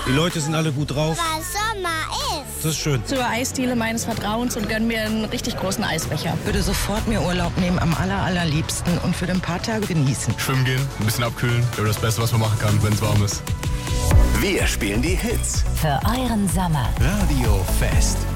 Die Leute sind alle gut drauf. Weil Sommer ist. Das ist schön. Zur Eisdiele meines Vertrauens und gönn mir einen richtig großen Eisbecher. Würde sofort mir Urlaub nehmen, am allerliebsten und für ein paar Tage genießen. Schwimmen gehen, ein bisschen abkühlen. Ja, das Beste, was man machen kann, wenn es warm ist. Wir spielen die Hits für euren Sommer. Radio Fest.